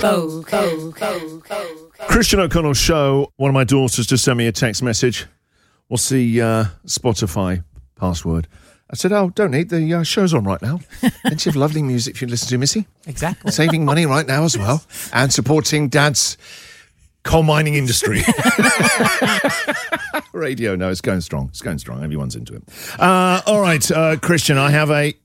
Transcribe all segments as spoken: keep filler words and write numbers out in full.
Go, go, go, go. Christian O'Connell Show. One of my daughters just sent me a text message. What's the uh, Spotify password? I said, oh, don't need. The uh, show's on right now. Don't you have lovely music if you listen to, Missy? Exactly. Saving money right now as well. And supporting Dad's coal mining industry. Radio, no, it's going strong. It's going strong. Everyone's into it. Uh, all right, uh, Christian, I have a,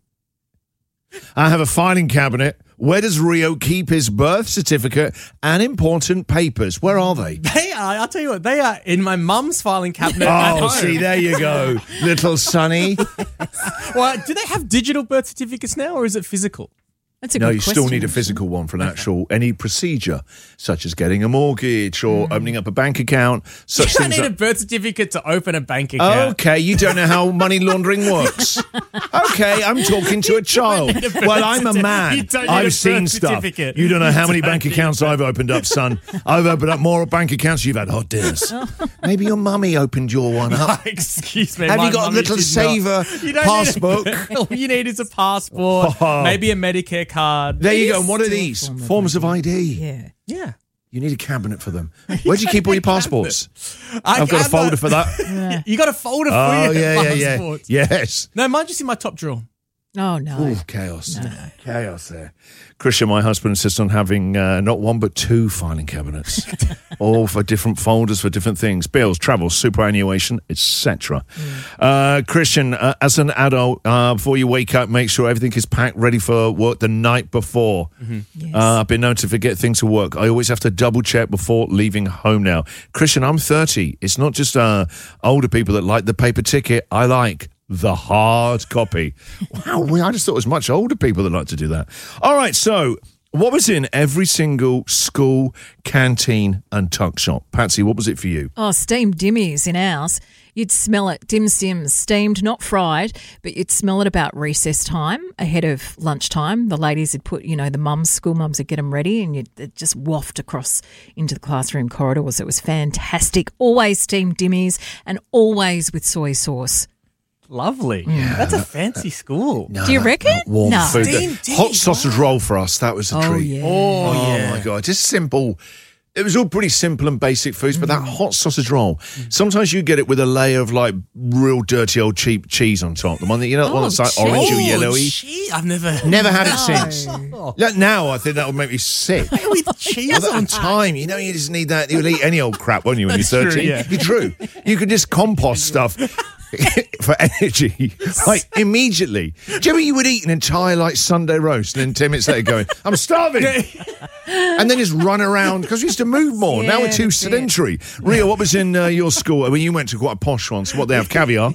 I have a filing cabinet. Where does Rio keep his birth certificate and important papers? Where are they? They are, I'll tell you what, they are in my mum's filing cabinet. Oh, see, there you go, little Sonny. Well, do they have digital birth certificates now, or is it physical? That's a No, good you question. still need a physical one for an actual, any procedure, such as getting a mortgage or Mm. opening up a bank account. Such You don't things need like- a birth certificate to open a bank account. Okay, you don't know how money laundering works. Okay, I'm talking to a child. need a birth Well, I'm a certi- man. you don't need a I've birth seen stuff. certificate. You don't know how You many don't bank need accounts I've opened up, son. I've opened up more bank accounts. You've had hot dinners. Maybe your mummy opened your one up. Excuse me. Have my you got a mummy little did saver not. You don't passbook? Need a, all you need is a passport, Oh. maybe a Medicare card. There you It go. is And what are still a these? form of Forms of I D. Yeah. Yeah. You need a cabinet for them. Where do you keep all your passports? I, I've got a I'm folder not- for that. You got a folder for Oh, your yeah, yeah, yeah. passports. Yes. No, mine just in my top drawer. Oh, no. Oh, chaos. Chaos there. Christian, my husband, insists on having uh, not one but two filing cabinets, all for different folders for different things, bills, travel, superannuation, et cetera. Mm. Uh, Christian, uh, as an adult, uh, before you wake up, make sure everything is packed, ready for work the night before. Mm-hmm. Yes. Uh, I've been known to forget things to work. I always have to double check before leaving home now. Christian, I'm thirty. It's not just uh, older people that like the paper ticket. I like the hard copy. Wow, well, I just thought it was much older people that like to do that. All right, so what was in every single school canteen and tuck shop? Patsy, what was it for you? Oh, steamed dimmies in ours. You'd smell it, dim sims, steamed, not fried, but you'd smell it about recess time, ahead of lunchtime. The ladies would put, you know, the mums, school mums would get them ready, and you'd it'd just waft across into the classroom corridors. It was fantastic. Always steamed dimmies and always with soy sauce. Lovely. That's a fancy school. No, Do you that- reckon? that warm No. food. Steamed The hot dimmy, sausage roll for us, that was a Oh, treat. yeah. Oh, Oh, yeah. my God, just simple. It was all pretty simple and basic foods, but that hot sausage roll, sometimes you get it with a layer of like real dirty old cheap cheese on top. The one that, you know, the one Oh, that's like cheese. orange or Oh, yellowy. gee, I've never... Never had it No. since. Like, now I think that would make me sick. With cheese At on the time, you know, you just need that. You'll eat any old crap, won't you, when That's you're true, thirteen? yeah. You're true. You could just compost stuff for energy, like immediately. Do you remember you would eat an entire like Sunday roast and then ten minutes later going, I'm starving. And then just run around because we used to move more. now we're Yeah, too that's it. sedentary. Rio, what was in uh, your school? I mean, you went to quite a posh one, so what they have? Caviar.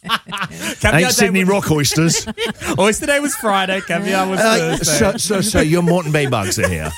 Caviar Ain't day Sydney was- rock oysters. Oyster day was Friday, caviar was Uh, Thursday. so, so, so your Moreton Bay bugs are here.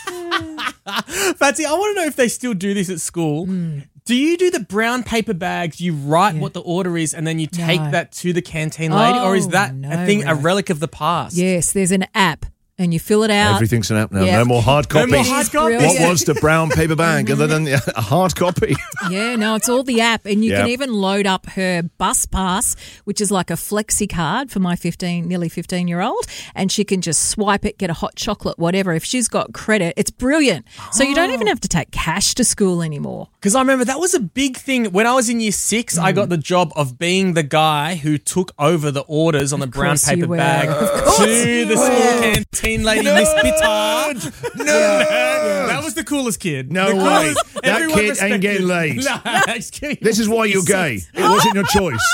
Fatsy, I want to know if they still do this at school. Do you do the brown paper bags, you write Yeah. what the order is, and then you take No. that to the canteen lady? or is Oh, that no, a thing, a Ray. relic of the past? Yes, there's an app, and you fill it out. Everything's an app now. Yeah. No more hard No copy. more hard copy. What Brilliant. was the brown paper bag other than a hard copy? Yeah, no, it's all the app, and you Yeah. can even load up her bus pass, which is like a flexi card for my fifteen, nearly fifteen year old, and she can just swipe it, get a hot chocolate, whatever. If she's got credit, it's brilliant. So you don't even have to take cash to school anymore. Because I remember that was a big thing. When I was in year six, I got the job of being the guy who took over the orders on the brown course you paper were. bag Of to the school canteen lady, Miss Bittard. No. That was the coolest kid. No The way. coolest- That everyone kid ain't respected- getting laid. No, excuse This is why you're gay. It wasn't your choice.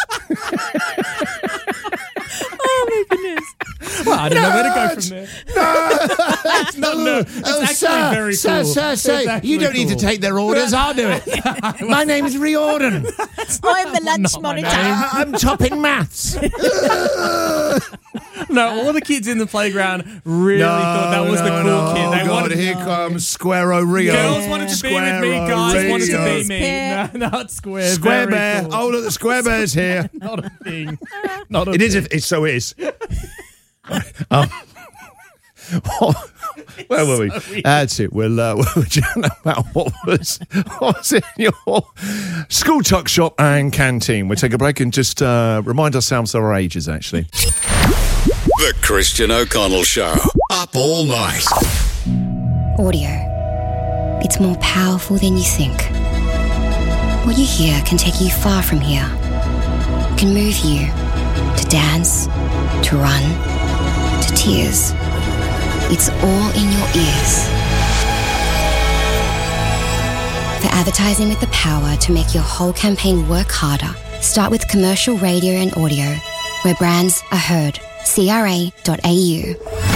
Oh my goodness. Well, I don't know where to go from there. It's not, no, it's Oh, actually sir, very sir, cool. sir, It's sir, actually you don't need to cool. take their orders. I'll do it. My name is Riordan. I'm the lunch Not my monitor. name. I'm topping maths. No, all the kids in the playground really thought that was the cool no. kid. They Oh, God, wanted here comes Squareo Rio. Girls wanted to be with me, guys wanted to be Rio. me. Bear. No, not square. Square very Bear. cool. Oh, look, the Square Bear's here. Not a thing. Not a It is. thing. It so is. um, where were we? So weird. That's it. We'll, uh, we'll chat about what was, what was in your school tuck shop and canteen. We'll take a break and just uh, remind ourselves of our ages, actually. The Christian O'Connell Show. Up all night. Audio. it's more powerful than you think. What you hear can take you far from here. It can move you to dance, to run, to tears. It's all in your ears. For advertising with the power to make your whole campaign work harder, start with commercial radio and audio, where brands are heard. C R A dot A U.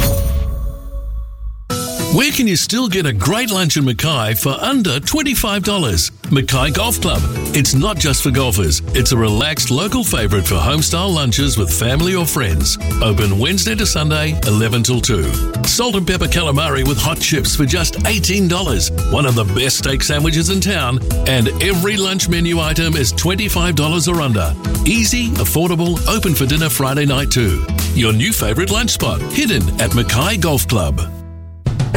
Where can you still get a great lunch in Mackay for under twenty-five dollars? Mackay Golf Club. It's not just for golfers. It's a relaxed local favourite for home-style lunches with family or friends. Open Wednesday to Sunday, eleven till two. Salt and pepper calamari with hot chips for just eighteen dollars. One of the best steak sandwiches in town. And every lunch menu item is twenty-five dollars or under. Easy, affordable, open for dinner Friday night too. Your new favourite lunch spot, hidden at Mackay Golf Club.